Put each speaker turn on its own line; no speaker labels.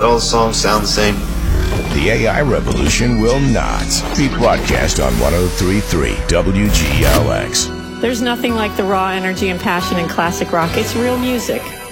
all the songs sound the same.
The AI revolution will not be broadcast on 103.3 WGLX.
There's nothing like the raw energy and passion in classic rock. It's real music.